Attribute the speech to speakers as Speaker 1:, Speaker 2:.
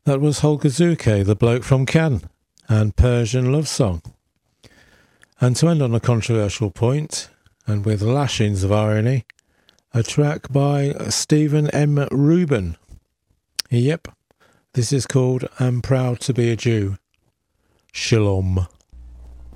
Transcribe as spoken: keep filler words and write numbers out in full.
Speaker 1: That was Holger Zuke, the bloke from Cannes, and Persian Love Song. And to end on a controversial point, and with lashings of irony, a track by Stephen M. Rubin. Yep, this is called I'm Proud to be a Jew. Shalom.